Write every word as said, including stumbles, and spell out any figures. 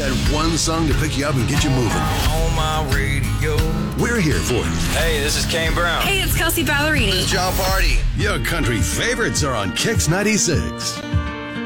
that one song to pick you up and get you moving. On my radio. We're here for you. Hey, this is Kane Brown. Hey, it's Kelsey Ballerini. This is John Party. Your country favorites are on Kix ninety-six.